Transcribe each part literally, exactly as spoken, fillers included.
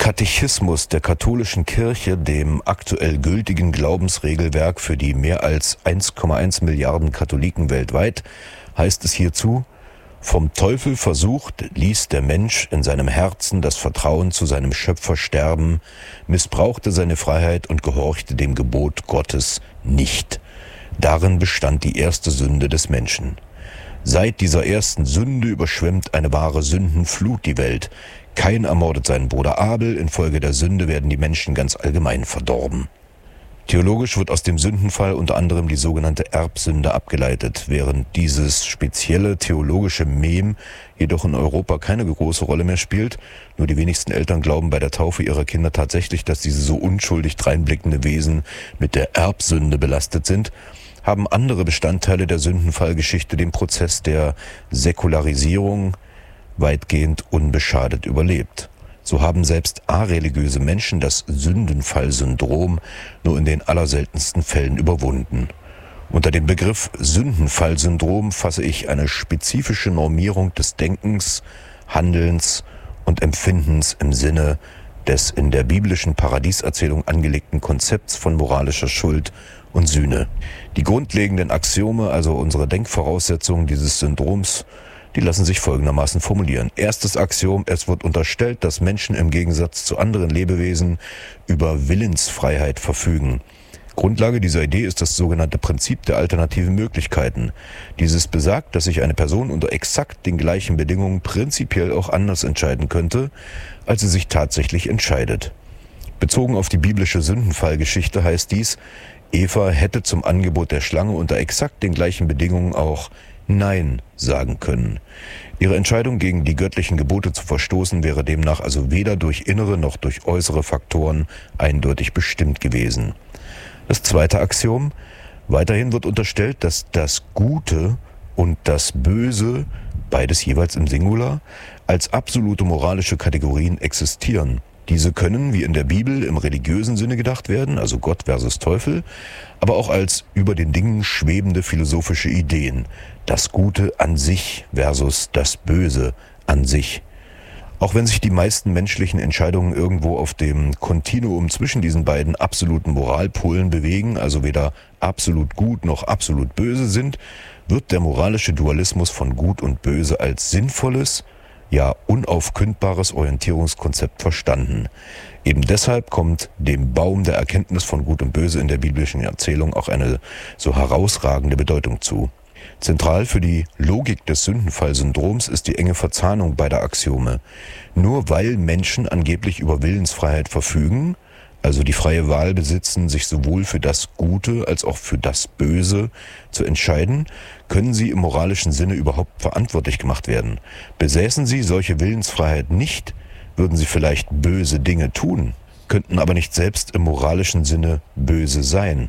Katechismus der katholischen Kirche, dem aktuell gültigen Glaubensregelwerk für die mehr als eins Komma eins Milliarden Katholiken weltweit, heißt es hierzu: Vom Teufel versucht, ließ der Mensch in seinem Herzen das Vertrauen zu seinem Schöpfer sterben, missbrauchte seine Freiheit und gehorchte dem Gebot Gottes nicht. Darin bestand die erste Sünde des Menschen. Seit dieser ersten Sünde überschwemmt eine wahre Sündenflut die Welt. Kain ermordet seinen Bruder Abel, infolge der Sünde werden die Menschen ganz allgemein verdorben. Theologisch wird aus dem Sündenfall unter anderem die sogenannte Erbsünde abgeleitet, während dieses spezielle theologische Mem jedoch in Europa keine große Rolle mehr spielt. Nur die wenigsten Eltern glauben bei der Taufe ihrer Kinder tatsächlich, dass diese so unschuldig dreinblickende Wesen mit der Erbsünde belastet sind, haben andere Bestandteile der Sündenfallgeschichte den Prozess der Säkularisierung weitgehend unbeschadet überlebt. So haben selbst areligiöse Menschen das Sündenfallsyndrom nur in den allerseltensten Fällen überwunden. Unter dem Begriff Sündenfallsyndrom fasse ich eine spezifische Normierung des Denkens, Handelns und Empfindens im Sinne des in der biblischen Paradieserzählung angelegten Konzepts von moralischer Schuld und Sühne. Die grundlegenden Axiome, also unsere Denkvoraussetzungen dieses Syndroms, die lassen sich folgendermaßen formulieren. Erstes Axiom: Es wird unterstellt, dass Menschen im Gegensatz zu anderen Lebewesen über Willensfreiheit verfügen. Grundlage dieser Idee ist das sogenannte Prinzip der alternativen Möglichkeiten. Dieses besagt, dass sich eine Person unter exakt den gleichen Bedingungen prinzipiell auch anders entscheiden könnte, als sie sich tatsächlich entscheidet. Bezogen auf die biblische Sündenfallgeschichte heißt dies: Eva hätte zum Angebot der Schlange unter exakt den gleichen Bedingungen auch Nein sagen können. Ihre Entscheidung, gegen die göttlichen Gebote zu verstoßen, wäre demnach also weder durch innere noch durch äußere Faktoren eindeutig bestimmt gewesen. Das zweite Axiom: Weiterhin wird unterstellt, dass das Gute und das Böse, beides jeweils im Singular, als absolute moralische Kategorien existieren. Diese können, wie in der Bibel, im religiösen Sinne gedacht werden, also Gott versus Teufel, aber auch als über den Dingen schwebende philosophische Ideen. Das Gute an sich versus das Böse an sich. Auch wenn sich die meisten menschlichen Entscheidungen irgendwo auf dem Kontinuum zwischen diesen beiden absoluten Moralpolen bewegen, also weder absolut gut noch absolut böse sind, wird der moralische Dualismus von Gut und Böse als sinnvolles, ja unaufkündbares Orientierungskonzept verstanden. Eben deshalb kommt dem Baum der Erkenntnis von Gut und Böse in der biblischen Erzählung auch eine so herausragende Bedeutung zu. Zentral für die Logik des Sündenfallsyndroms ist die enge Verzahnung beider Axiome. Nur weil Menschen angeblich über Willensfreiheit verfügen, also die freie Wahl besitzen, sich sowohl für das Gute als auch für das Böse zu entscheiden, können sie im moralischen Sinne überhaupt verantwortlich gemacht werden. Besäßen sie solche Willensfreiheit nicht, würden sie vielleicht böse Dinge tun, könnten aber nicht selbst im moralischen Sinne böse sein.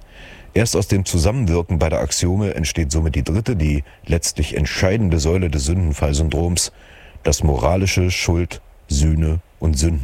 Erst aus dem Zusammenwirken beider Axiome entsteht somit die dritte, die letztlich entscheidende Säule des Sündenfallsyndroms: das moralische Schuld, Sühne und Sünden.